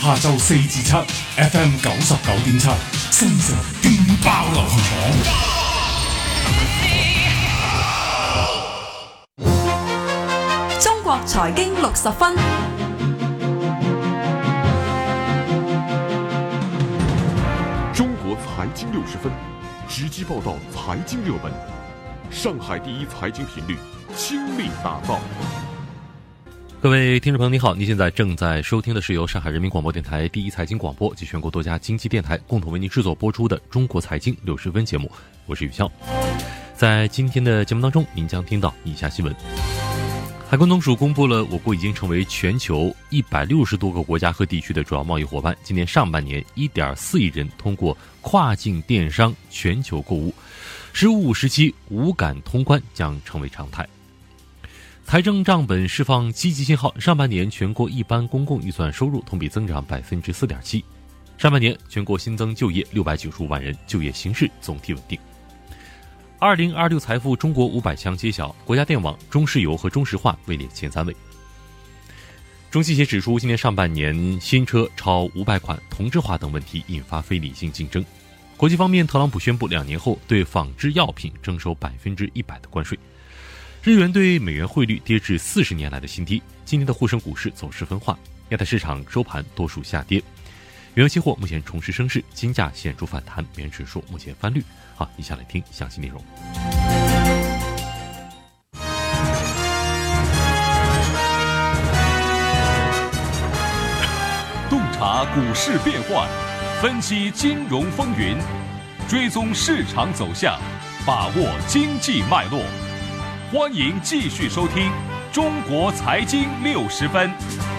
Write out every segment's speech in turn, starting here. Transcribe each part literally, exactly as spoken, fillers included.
下晝四至七 F M 九十九點七，新城勁爆流行榜。中國財經六十分。 中國財經六十分，直擊報道財經熱門。上海第一財經頻率，傾力打造。 各位聽眾朋友，你好，您現在正在收聽的是由上海人民廣播電台第一財經廣播及全國多家經濟電台共同為您製作播出的中國財經六十分節目，我是宇霄。在今天的節目當中，您將聽到以下新聞。海關總署公布了我國已經成為全球一百六十多個國家和地區的主要貿易夥伴，今年上半年 一點四億人通過跨境電商全球購物，十五五時期無感通關將成為常態。財政賬本釋放積極信號，上半年全國一般公共預算收入同比增長 百分之四點七。上半年全國新增就業六百九十五萬人，就業形勢總體穩定。二零二六財富中國五百強揭曉，國家電網、中石油和中石化位列前三位。中汽協指出，今年上半年新車超五百款，同質化等問題引發非理性競爭。國際方面，特朗普宣布兩年後對仿製藥品徵收百分之一百的關稅。日元對美元匯率跌至四十年來的新低。今天的滬深股市走勢分化，亞太市場收盤多數下跌。原油期貨目前重拾升勢，金價顯著反彈，美元指數目前翻綠。好，以下來聽詳細內容。 洞察股市變幻，分析金融風雲，追蹤市場走向，把握經濟脈絡。歡迎繼續收聽中國財經六十分。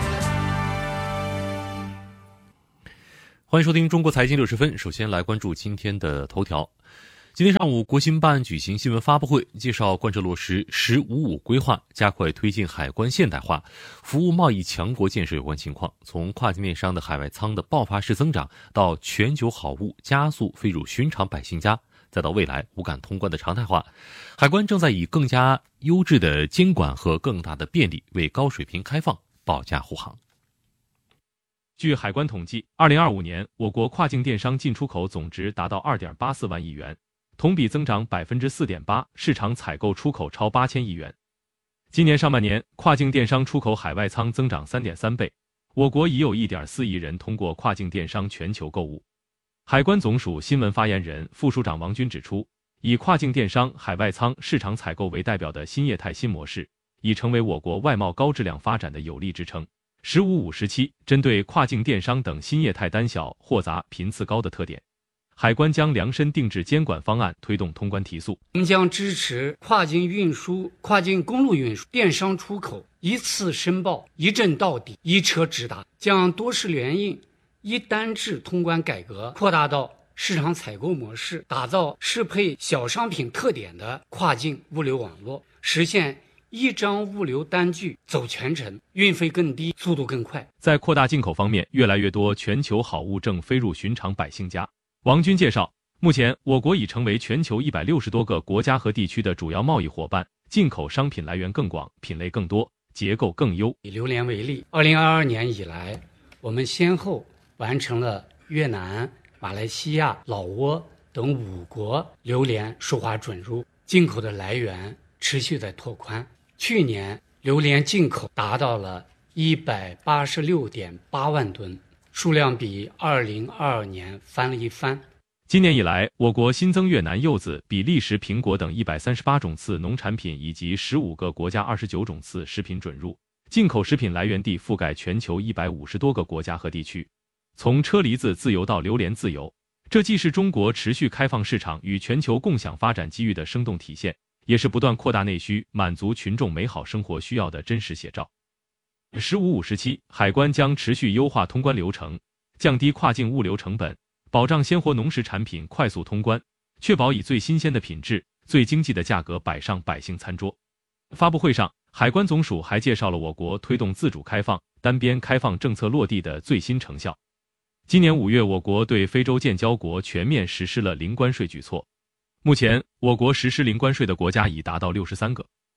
歡迎收聽中國財經六十分。首先來關注今天的頭條。今天上午，國新辦舉行新聞發布會，介紹貫徹落實“十五五”規劃，加快推進海關現代化、服務貿易強國建設有關情況。從跨境電商的海外倉的爆發式增長，到全球好物加速飛入尋常百姓家，再到未來無感通關的常態化，海關正在以更加優質的監管和更大的便利，為高水平開放保駕護航。 據海關統計，二零二五年我國跨境電商進出口總值達到二點八四萬億元，同比增長百分之四點八，市場採購出口超八千億元。今年上半年，跨境電商出口海外倉增長三點三倍，我國已有一點四億人通過跨境電商全球購物。海關總署新聞發言人、副署長王軍指出，以跨境電商海外倉市場採購為代表的新業態新模式，已成為我國外貿高質量發展的有力支撐。十五五時期，針對跨境電商等新業態單小、貨雜、頻次高的特點，海關將量身定制監管方案，推動通關提速。 我們將支持跨境運輸、跨境公路運輸、電商出口一次申報、一證到底、一車直達，將多式聯運、一單制通關改革擴大到市場採購模式，打造適配小商品特點的跨境物流網絡，實現一張物流單據走全程，運費更低，速度更快。 在擴大進口方面，越來越多全球好物正飛入尋常百姓家。王軍介紹，目前我國已成為全球一百六十多個國家和地區的主要貿易夥伴，進口商品來源更廣，品類更多，結構更優。 以榴蓮為例，二零二二年以來，我們先後完成了越南、馬來西亞、老撾等五國榴蓮輸華准入，進口的來源持續在拓寬。去年榴蓮進口達到了一百八十六點八萬噸，數量比二零二二年翻了一番。 今年以來，我國新增越南柚子、比利時蘋果等一百三十八種次農產品以及十五個國家二十九種次食品准入，進口食品來源地覆蓋全球一百五十多個國家和地區。從車厘子自由到榴蓮自由，這既是中國持續開放市場與全球共享發展機遇的生動體現，也是不斷擴大內需、滿足群眾美好生活需要的真實寫照。十五五時期，海關將持續優化通關流程，降低跨境物流成本，保障鮮活農食產品快速通關，確保以最新鮮的品質、最經濟的價格擺上百姓餐桌。發布會上，海關總署還介紹了我國推動自主開放、單邊開放政策落地的最新成效。今年五月，我國對非洲建交國全面實施了零關稅舉措。目前，我國實施零關稅的國家已達到六十三個。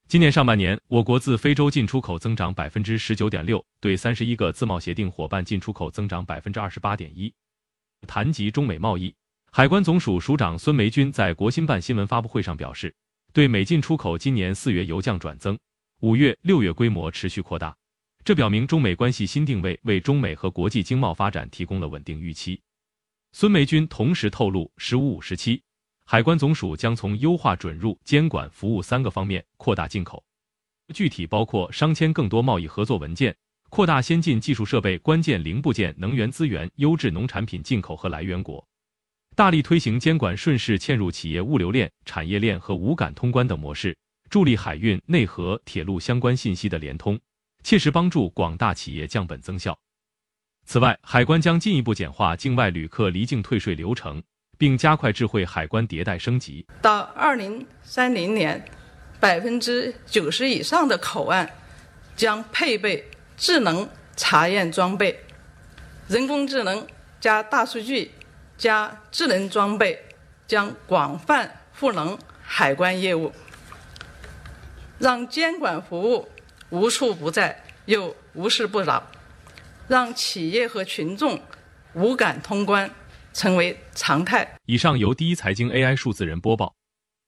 今年上半年，我国自非洲进出口增长 百分之十九点六， 对三十一个自贸协定伙伴进出口增长 百分之二十八点一。 谈及中美贸易，海关总署署长孙梅君在国新办新闻发布会上表示，对美进出口今年四月由降转增，五月、六月规模持续扩大，这表明中美关系新定位为中美和国际经贸发展提供了稳定预期。孙梅君同时透露，十五五时期，海关总署将从优化准入、监管、服务三个方面扩大进口，具体包括商签更多贸易合作文件，扩大先进技术设备、关键零部件、能源资源、优质农产品进口和来源国，大力推行监管顺势嵌入企业物流链、产业链和无感通关等模式，助力海运、内河、铁路相关信息的联通，切实帮助广大企业降本增效。此外，海关将进一步简化境外旅客离境退税流程，并加快智慧海关迭代升级。 到二零三零年，百分之九十以上的口岸将配备智能查验装备，人工智能加大数据加智能装备将广泛赋能海关业务，让监管服务无处不在又无事不扰，让企业和群众无感通关成为常态。 以上由第一财经 A I 数字人播报。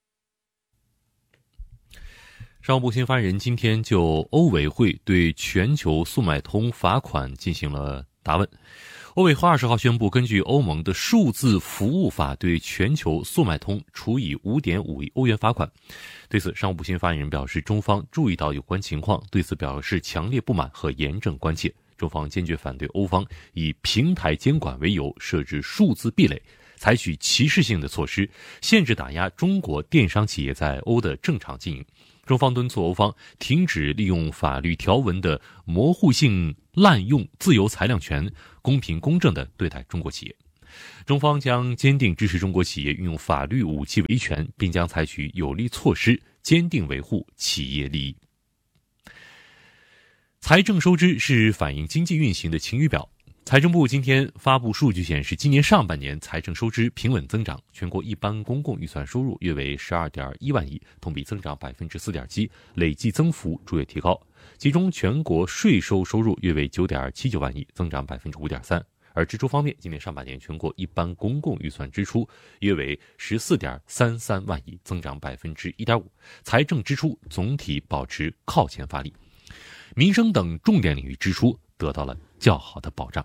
商务部新发言人今天就欧委会对全球速卖通罚款进行了答问。欧委会二十号宣布，根据欧盟的数字服务法，对全球速卖通处以 五点五亿欧元罚款。对此，商务部新发言人表示，中方注意到有关情况，对此表示强烈不满和严正关切。中方坚决反对欧方以平台监管为由设置数字壁垒，采取歧视性的措施，限制打压中国电商企业在欧的正常经营。中方敦促欧方停止利用法律条文的模糊性滥用自由裁量权，公平公正地对待中国企业。中方将坚定支持中国企业运用法律武器维权，并将采取有力措施，坚定维护企业利益。财政收支是反映经济运行的晴雨表。财政部今天发布数据显示，今年上半年财政收支平稳增长，全国一般公共预算收入约为 十二点一万亿，同比增长 百分之四点七， 累计增幅逐月提高。其中全国税收收入约为 九点七九万亿，增长 百分之五点三。而支出方面，今年上半年全国一般公共预算支出约为 十四点三三万亿，增长 百分之一点五， 财政支出总体保持靠前发力，民生等重点领域支出得到了较好的保障。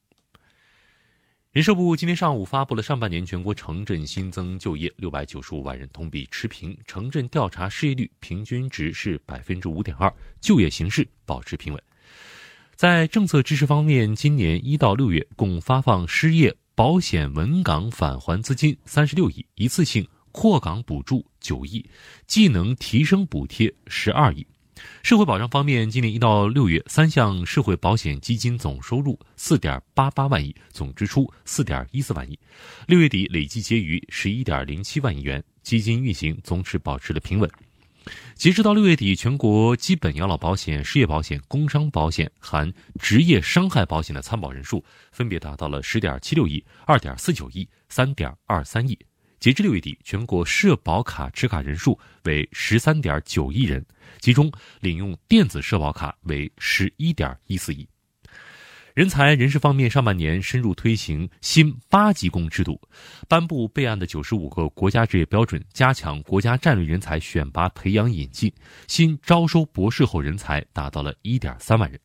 人社部今天上午发布了上半年全国城镇新增就业六百九十五万人，同比持平，城镇调查失业率平均值是 百分之五点二， 就业形势保持平稳。在政策支持方面，今年一到六月共发放失业保险稳岗返还资金三十六亿，一次性扩岗补助九亿，技能提升补贴十二亿。社会保障方面，今年一到六月三项社会保险基金总收入 四点八八万亿，总支出 四点一四万亿，六月底累计结余 十一点零七万亿元，基金运行总体保持了平稳。截至到六月底，全国基本养老保险、失业保险、工伤保险含职业伤害保险的参保人数分别达到了 十点七六亿、二点四九亿、三点二三亿。截至六月底，全国社保卡持卡人数为 十三点九亿人，其中领用电子社保卡为 十一点一四亿。人才人事方面，上半年深入推行新八级工制度，颁布备案的九十五个国家职业标准，加强国家战略人才选拔培养引进，新招收博士后人才达到了 一点三万人。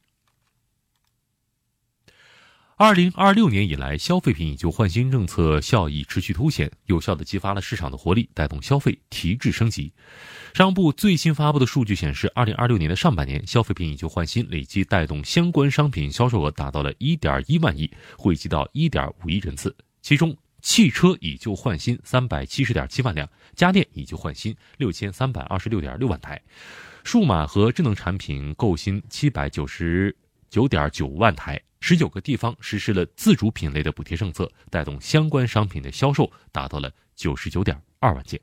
二零二六年以来，消费品以旧换新政策效益持续凸显，有效地激发了市场的活力，带动消费提质升级。商务部最新发布的数据显示，二零二六年的上半年，消费品以旧换新累计带动相关商品销售额达到了 一点一万亿，惠及到 一点五亿人次。其中，汽车以旧换新 三百七十点七万辆，家电以旧换新 六千三百二十六点六万台，数码和智能产品购新 七百九十九点九万台。十九个地方实施了自主品类的补贴政策，带动相关商品的销售达到了 九十九点二万件。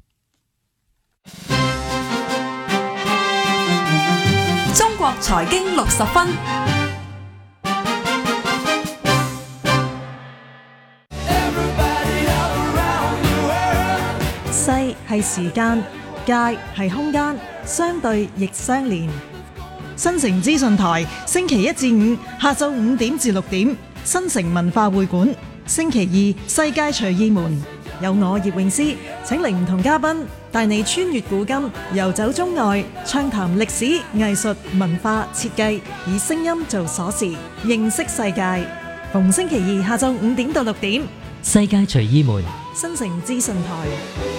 中國財經六十分， 西係時間， 界係空間，相對亦相連。新城資訊台星期一至五下晝五點至六點，新城文化會館；星期二世界隨意門，有我葉詠詩請嚟唔同嘉賓，帶你穿越古今，遊走中外，暢談歷史、藝術、文化、設計，以聲音做鎖匙，認識世界。逢星期二下晝五點到六點， 世界隨意門， 新城資訊台。